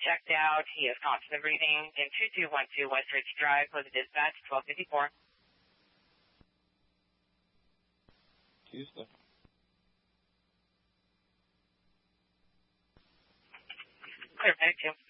checked out. He has constant breathing in 2212 West Ridge Drive for the dispatch, 1254. Tuesday. Clear back 2.